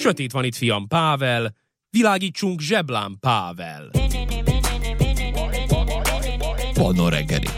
Sötét van itt, fiam, Pável, világítsunk zseblámpával. Panna reggeli.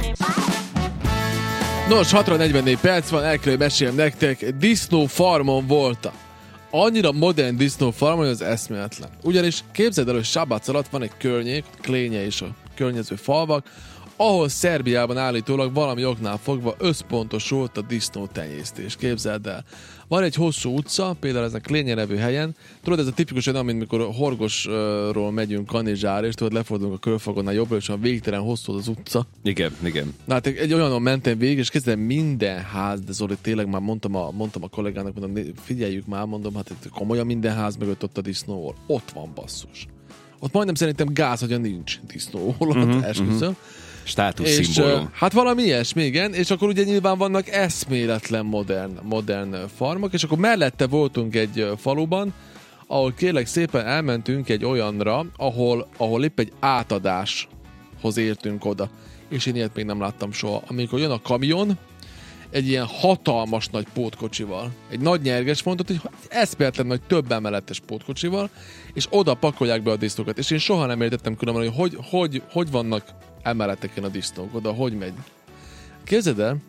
Nos, 6:44 perc van, el kell, hogy meséljem nektek, disznófarmon voltam. Annyira modern disznófarm, hogy az eszméletlen. Ugyanis képzeld el, hogy Sabac alatt van egy környék, Klénye és a környező falvak, ahol Szerbiában állítólag valami oknál fogva összpontosult a disznótenyésztés. Képzeld el. Van egy hosszú utca, például ezen Klénye nevű helyen. Tudod, ez a tipikus olyan, mint mikor Horgosról megyünk Kanizsára, és tudod, lefordulunk a körfagonnál jobbra, és van végtelen hosszú az utca. Igen, igen. Na hát egy olyanon mentem végig, és kezdem minden ház, de Zoli, tényleg már mondtam a kollégának, mondom, figyeljük már, mondom, hát komolyan minden ház mögött ott a disznó, ott van basszus. Ott majdnem szerintem gáz, hogyha nincs disznó, esküszöm. Státuszszimbólum. Hát valami ilyesmi, igen, és akkor ugye nyilván vannak eszméletlen modern farmok, és akkor mellette voltunk egy faluban, ahol kérlek szépen elmentünk egy olyanra, ahol épp egy átadáshoz értünk oda. És én ilyet még nem láttam soha. Amikor jön a kamion, egy ilyen hatalmas nagy pótkocsival, egy nagy nyerges fontot, hogy eszméletlen nagy több emeletes pótkocsival, és oda pakolják be a disznókat. És én soha nem értettem különben, hogy vannak emeleteken a disznók, oda hogy megy. Képzeld el,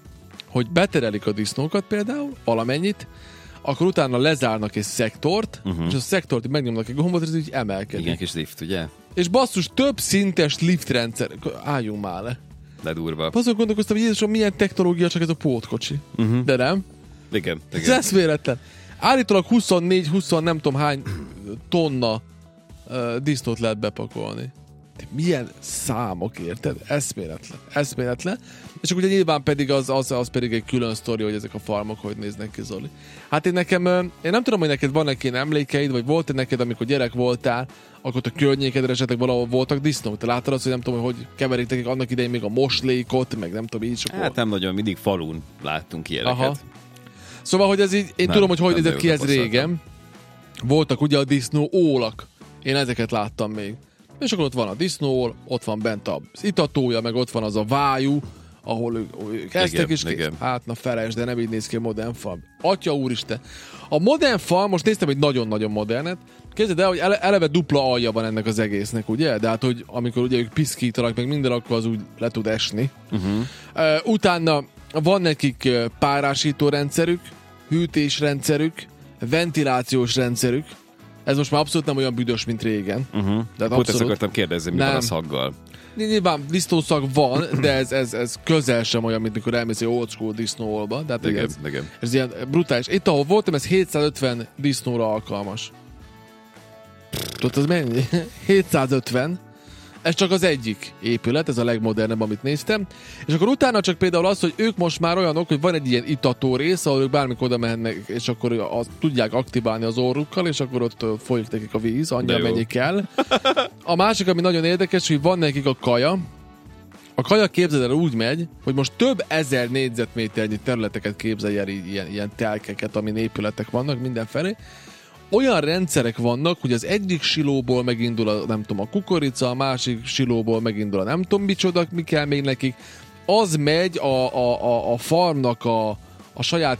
hogy beterelik a disznókat például, valamennyit, akkor utána lezárnak egy szektort, és a szektort megnyomnak egy gombot, és így emelkedik. Igen, kis lift, ugye? És basszus, több szintes liftrendszer. Álljunk már le. De durva. Azon gondolkoztam, hogy Jézusom, milyen technológia csak ez a pótkocsi. De nem? Igen. Ez eszméletlen. Állítólag 24-20 nem tudom hány tonna disznót lehet bepakolni. De milyen számok, érted? Eszméletlen. És akkor ugye nyilván pedig az pedig egy külön sztori, hogy ezek a farmok hogy néznek ki, Zoli. Hát én nem tudom, hogy neked vannak ilyen emlékeid, vagy volt-e neked, amikor gyerek voltál, akkor a környékedre esetleg valahol voltak disznók. Te láttad azt, hogy nem tudom, hogy keverik nekik annak idején még a moslékot, meg nem tudom, így hát nem nagyon, mindig falun láttunk ilyeneket. Aha. Szóval, hogy ez így, én tudom, hogy nézett ki ez régen. Voltak ugye a disznó ólak. Én ezeket láttam még. És akkor ott van a disznóól, ott van bent az itatója, meg ott van az a vájú, ahol ők eztek is. Hát na felejtsd, de nem így néz ki a modern farm. Atya úristen. A modern farm, most néztem egy nagyon-nagyon modernet, képzeld el, hogy eleve dupla alja van ennek az egésznek, ugye? De hát, hogy amikor ugye ők piszkítanak, meg minden, akkor az úgy le tud esni. Utána van nekik párásító rendszerük, hűtésrendszerük, ventilációs rendszerük. Ez most már abszolút nem olyan büdös, mint régen. De pont ezt akartam kérdezni, mi van a szaggal. Nyilván disznószag van, de ez közel sem olyan, mint mikor elmész egy old school disznóolba. De hát igen. Ez ilyen brutális. Itt, ahol voltam, ez 750 disznóra alkalmas. Tudod, ez mennyi? 750. Ez csak az egyik épület, ez a legmodernebb, amit néztem. És akkor utána csak például az, hogy ők most már olyanok, hogy van egy ilyen itató rész, ahol ők bármikor oda mehennek, és akkor tudják aktiválni az orrukkal, és akkor ott folyik nekik a víz, annyi amennyi kell. A másik, ami nagyon érdekes, hogy van nekik a kaja. A kaja, képzeld el, úgy megy, hogy most több ezer négyzetméternyi területeket képzelj el, ilyen telkeket, amin épületek vannak mindenfelé. Olyan rendszerek vannak, hogy az egyik silóból megindul a, nem tudom, a kukorica, a másik silóból megindul a nem tudom micsoda, mi kell még nekik. Az megy a farmnak a saját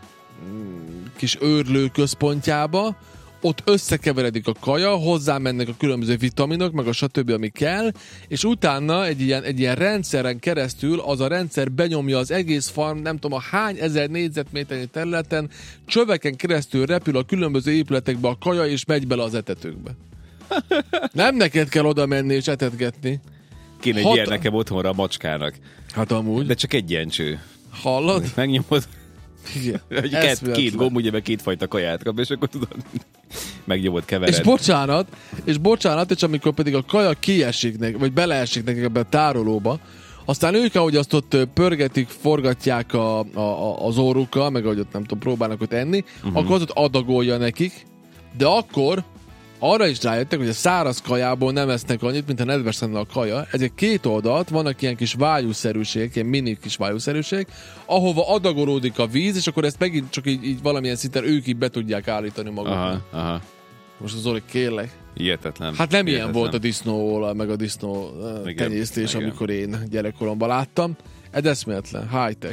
kis őrlő központjába, ott összekeveredik a kaja, hozzá mennek a különböző vitaminok, meg a stb., ami kell, és utána egy ilyen rendszeren keresztül az a rendszer benyomja az egész farm, nem tudom, a hány ezer négyzetméternyi területen, csöveken keresztül repül a különböző épületekbe a kaja, és megy bele az etetőkbe. Nem neked kell oda menni és etetgetni. Kéne egy ilyen nekem otthonra a macskának. Hát amúgy. De csak egy ilyen cső. Hallod? Megnyomod. Igen. Két gomb, ugye meg kétfajta kaját kap, és akkor tudod, megnyomod, kevered. És bocsánat, és amikor pedig a kaja kiesik, vagy beleesik nekik ebbe a tárolóba, aztán ők, ahogy azt ott pörgetik, forgatják az orrukkal, meg ahogy ott nem tudom, próbálnak ott enni, akkor az ott adagolja nekik, de akkor arra is rájöttek, hogy a száraz kajából nem esznek annyit, mint a nedves lenne a kaja. Ezek két oldalt, vannak ilyen kis vájúszerűségek, ilyen mini kis vájúszerűségek, ahova adagolódik a víz, és akkor ezt megint csak így valamilyen szinten ők így be tudják állítani maguknak. Aha. Most az Zoli, kérlek. Hihetetlen. Hát nem ilyen volt a disznóolaj, meg a disznó tenyésztés, amikor én gyerekkoromban láttam. Ez eszméletlen, high-tech.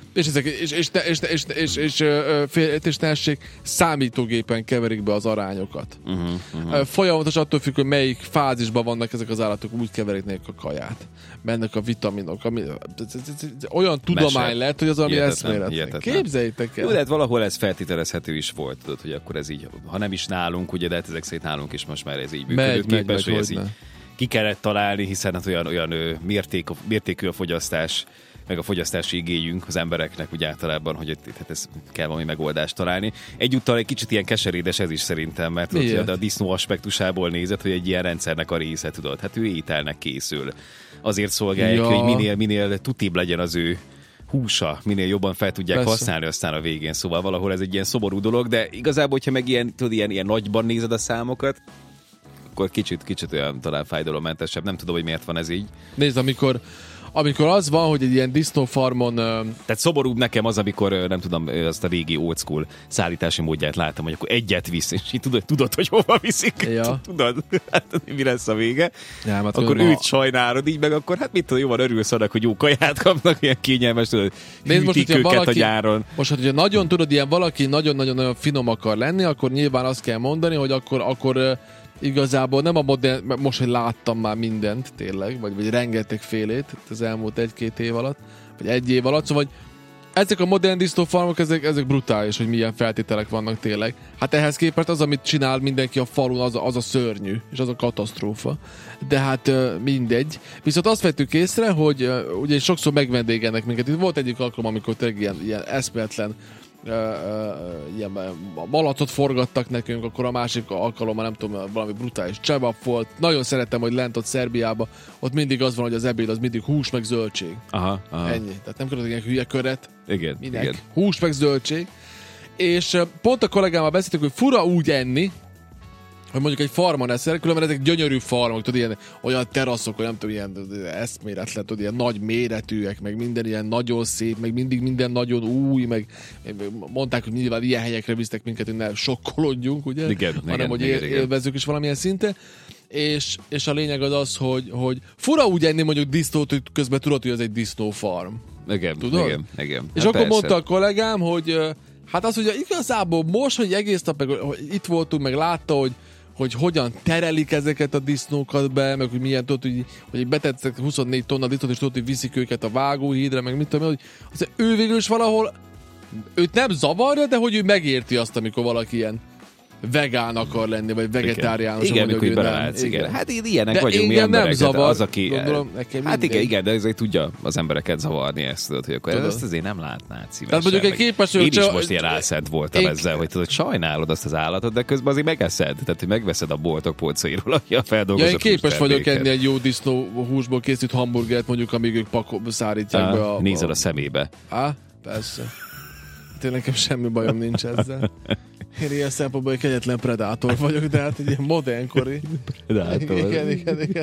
és tessék, számítógépen keverik be az arányokat. Folyamatos attól függ, hogy melyik fázisban vannak ezek az állatok, úgy keverik a kaját. Mennek a vitaminok. Olyan tudomány lett, hogy az ami eszméletlen. Képzeljétek el. Jó, de hát valahol ez feltételezhető is volt, tudod, hogy akkor ez így, ha nem is nálunk, ugye, de hát ezek szerint nálunk is most már ez így működőképes, hogy ez így ki kellett találni, hiszen hát olyan mértékű a fogyasztás, meg a fogyasztási igényünk az embereknek úgy általában, hogy hát ez kell valami megoldást találni. Egyúttal egy kicsit ilyen keserédes ez is szerintem, mert tudod, a disznó aspektusából nézett, hogy egy ilyen rendszernek a része, tudod, hát ő ételnek készül. Azért szolgálják, hogy minél tutibb legyen az ő húsa, minél jobban fel tudják használni aztán a végén. Szóval valahol ez egy ilyen szomorú dolog, de igazából, hogyha meg ilyen nagyban nézed a számokat, akkor kicsit olyan talán fájdalommentesebb. Nem tudom, hogy miért van ez így. Nézd, amikor az van, hogy egy ilyen disznófarmon... Tehát szomorúbb nekem az, amikor nem tudom, azt a régi old school szállítási módját láttam, hogy akkor egyet visz, és így tudod, hogy hova viszik. Ja. Tudod, hát mi lesz a vége. Ja, hát akkor őt sajnálod így, meg akkor hát mit tudom, jóval örülsz annak, hogy jó kaját kapnak, ilyen kényelmes, tudod, hűtik őket a gyáron. Most, hogyha nagyon tudod, ilyen valaki nagyon-nagyon finom akar lenni, akkor nyilván azt kell mondani, hogy akkor igazából nem a modern, most, hogy láttam már mindent tényleg, vagy rengetegfélét az elmúlt 1-2 év alatt, vagy 1 év alatt, szóval ezek a modern disznófarmok, ezek brutális, hogy milyen feltételek vannak tényleg. Hát ehhez képest az, amit csinál mindenki a falun, az a szörnyű, és az a katasztrófa. De hát mindegy. Viszont azt vettük észre, hogy ugye sokszor megvendégelnek minket. Itt volt egyik alkalom, amikor tényleg ilyen eszméletlen ilyen malacot forgattak nekünk, akkor a másik alkalommal nem tudom, valami brutális csebab volt. Nagyon szeretem, hogy lent ott Szerbiában, ott mindig az van, hogy az ebéd az mindig hús meg zöldség. Aha. Ennyi. Tehát nem akarod ilyen hülye köret. Igen. Minek? Igen. Hús meg zöldség. És pont a kollégámmal beszéltük, hogy fura úgy enni, hogy mondjuk egy farmon eszel, különben ezek gyönyörű farmok, tudod, ilyen, olyan teraszok, olyan, nem tudom, ilyen eszméletlen, tudod, ilyen nagy méretűek, meg minden ilyen nagyon szép, meg mindig minden nagyon új, meg mondták, hogy nyilván ilyen helyekre visztek minket, hogy ne sokkolódjunk, ugye? Igen, hogy élvezzük is valamilyen szinten. És a lényeg az, hogy fura úgy enni mondjuk disznót, hogy közben tudod, hogy ez egy disznófarm. Igen, tudod? Igen. És hát akkor persze. mondta a kollégám, hogy hát az, hogy igazából most, hogy egész nap, meg, hogy itt voltunk, meg látta, hogy hogyan terelik ezeket a disznókat be, meg hogy milyen tudod, hogy betettek 24 tonna disznót, és tudod, hogy viszik őket a vágóhídra, meg mit tudom, hogy ő végül is valahol őt nem zavarja, de hogy ő megérti azt, amikor valaki ilyen vegán akar lenni, vagy vegetáriánus. Igen, amikor így belelátsz, igen. Hát ilyenek vagyunk mi emberek. Nem zavar, az, aki, gondolom, hát igen, de ezért tudja az embereket zavarni ezt, tudod, hogy akkor ezt azért nem látnád szívesen. Tehát mondjuk egy képeső... Én is most ilyen álszent voltam ezzel, hogy tudod, sajnálod azt az állatot, de közben azért megeszed. Tehát, hogy megveszed a boltok polcairól, aki a feldolgozott én képes vagyok enni egy jó disznó húsból készült hamburgert, mondjuk, amíg ők szárítják be a... Nézel a szemébe. Persze. Tényleg nekem semmi bajom nincs ezzel. Én ilyen szempontból egy kegyetlen predátor vagyok, de hát egy ilyen modernkori. Predátor. Igen.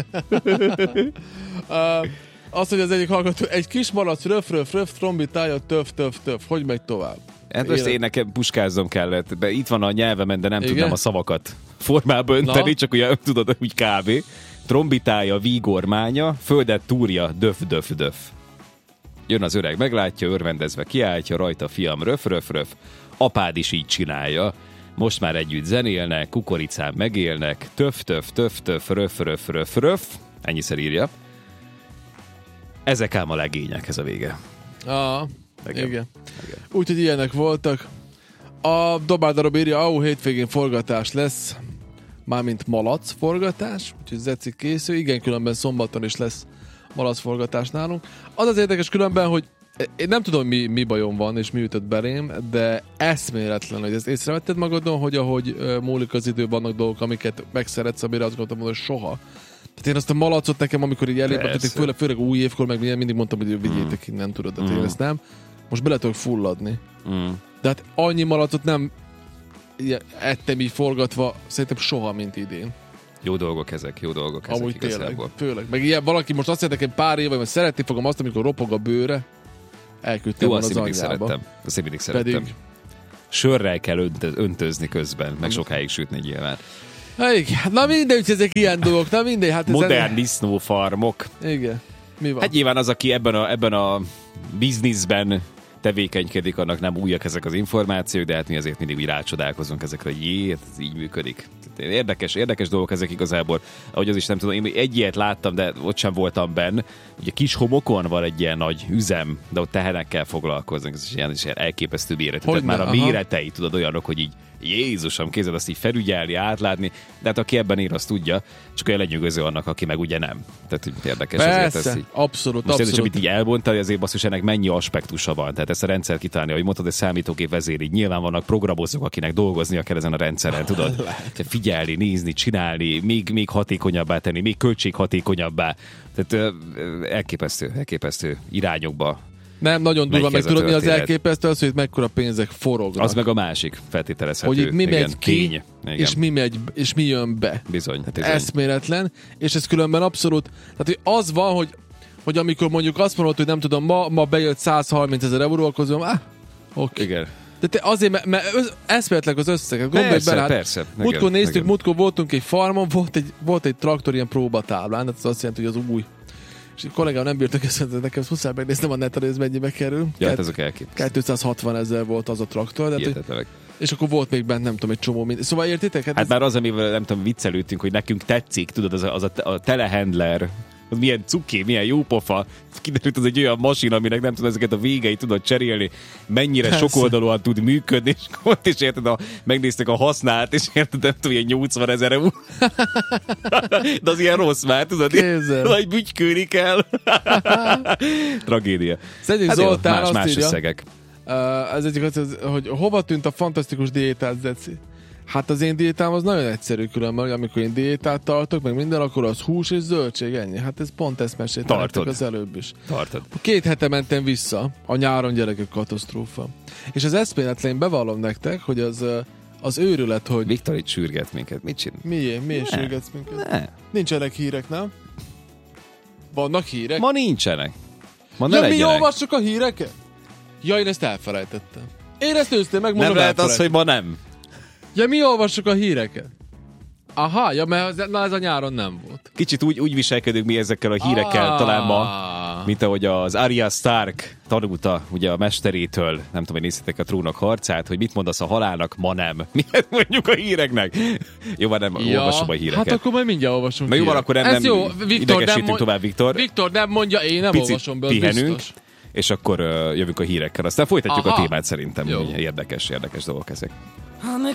Azt, hogy az egyik hallgató, egy kis malac, röf, trombitája, töf. Hogy megy tovább? Hát most én nekem puskáznom kellett. Itt van a nyelvemen, de nem tudnám a szavakat formába önteni, csak ugye tudod, úgy kb. Trombitája, vígormánya, földet túrja, döf. Jön az öreg, meglátja, örvendezve kiáltja, rajta fiam, röf. Apád is így csinálja. Most már együtt zenélnek, kukoricán megélnek, töf, röf. Ennyiszer írja. Ezek ám a legények, ez a vége. Igen. Úgyhogy ilyenek voltak. A dobáldarob írja, hétvégén forgatás lesz, mármint malac forgatás, úgyhogy Zeci készül. Igen, különben szombaton is lesz malac forgatás nálunk. Az érdekes különben, hogy én nem tudom, mi bajom van, és mi ütött belém, de eszméletlen, hogy ezt észrevetted magadon, hogy ahogy múlik az idő, vannak dolgok, amiket megszeretsz, amire azt gondoltam, hogy soha. Tehát én azt a malacot nekem, amikor így elépítették, főleg új évkor, meg mindig mondtam, hogy vigyétek innen, tudod, de én ezt nem. Most bele tudok fulladni. De hát annyi malacot nem ettem így forgatva, szerintem soha, mint idén. Jó dolgok ezek Amúgy igazából. Tényleg, főleg. Meg ilyen valaki most azt mondja, pár éve, hogy szeretni fogom azt, amikor ropog a bőre, elküldtem az anyjába. Azt mindig szerettem. Sörrel kell öntözni közben, meg sokáig sütni nyilván. Na mindegy, ezek ilyen dolgok. Na mindegy. Hát modern disznófarmok. Igen. Mi van? Hát nyilván az, aki ebben a bizniszben tevékenykedik, annak nem újak ezek az információk, de hát mi azért mindig úgy rácsodálkozunk ezekre, hogy ez így működik. Érdekes dolgok ezek igazából, ahogy az is nem tudom, én egy ilyet láttam, de ott sem voltam benn. Ugye kis homokon van egy ilyen nagy üzem, de ott tehenekkel foglalkoznak, ez is ilyen elképesztő méretű. Tehát már a méretei, tudod, olyanok, hogy így Jézusom, kézzel azt így felügyelni, átlátni, de hát aki ebben ír, azt tudja, csak olyan lenyűgöző annak, aki meg ugye nem. Tehát érdekes. Persze, azért ez így. abszolút. Most ez, amit így elbontani, azért basszus, ennek mennyi aspektusa van. Tehát ezt a rendszer kitalálni, ahogy mondtad, egy számítógép vezér, így nyilván vannak programozók, akinek dolgoznia kell ezen a rendszeren, tudod? Figyelni, nézni, csinálni, még hatékonyabbá tenni, még költséghatékonyabbá. Tehát elképesztő irányokba. Nem, nagyon durva, meg tudod, mi az elképesztő, az, hogy mekkora pénzek forognak. Az meg a másik feltételezhető. Hogy itt mi megy ki, és mi jön be. Bizony. Eszméletlen, és ez különben abszolút, tehát hogy az van, hogy amikor mondjuk azt mondod, hogy nem tudom, ma bejött 130 000 euró, akkor az mondom, oké. Igen. De azért, mert eszméletlen az összeget. Gondolj bele, persze. Múltkor néztük, múltkor voltunk egy farmon, volt egy traktor ilyen próbatáblán, tehát az azt jelenti, hogy az új. És a kollégám nem bírtak ezt, nekem muszáj megnéznem a neten, hogy ez mennyibe kerül. Ja, hát ezek elképesztő. 260 000 volt az a traktor. És akkor volt még bent, nem tudom, egy csomó minden. Szóval értitek? Hát már az, amivel nem tudom, viccelődtünk, hogy nekünk tetszik, tudod, az a telehandler, az milyen cuki, milyen jó pofa. Kiderült, az egy olyan masin, aminek nem tudod ezeket a végeit tudod cserélni, mennyire sokoldalúan tud működni, és ott is érted, megnéztek a használt, és érted, nem tudom, ilyen 80 000 euró. De az ilyen rossz már, tudod, nagy bütykülni kell. Tragédia. Szedjük Zoltán, más összegek. Ez egyik az, hogy hova tűnt a fantasztikus diétát, Zeci? Hát az én diétám az nagyon egyszerű különben, amikor én diétát tartok, meg minden, akkor az hús és zöldség, ennyi. Hát ez pont ezt meséltem az előbb is. Tartod. 2 hete mentem vissza, a nyáron gyerekek katasztrófa. És az eszméletlen, én bevallom nektek, hogy az őrület, hogy... Viktor itt sürget minket, mit csinál? Miért sürgetsz minket? Ne. Nincsenek hírek, nem? Vannak hírek? Ma nincsenek. Ma ne mi olvassuk a híreket? Ja, én ezt elfelejtettem. Én ezt őszintén megmondom, nem lehet az, hogy ma nem. Ja, mi olvassuk a híreket? Aha, ja, mert ez a nyáron nem volt. Kicsit úgy viselkedünk mi ezekkel a hírekkel talán ma, mint ahogy az Arya Stark tanulta ugye a mesterétől, nem tudom, hogy néztétek a Trónok harcát, hogy mit mondasz a halálnak, ma nem. Miért mondjuk a híreknek? Jó, már nem olvasom a híreket. Hát akkor majd mindjárt olvasunk. Na jó, akkor nem jó, idegesítünk tovább, Viktor. Viktor nem mondja, én nem olvasom be, pihenünk, biztos. És akkor jövünk a hírekkel. Aztán folytatjuk a témát szerintem. Érdekes dolgok ezek.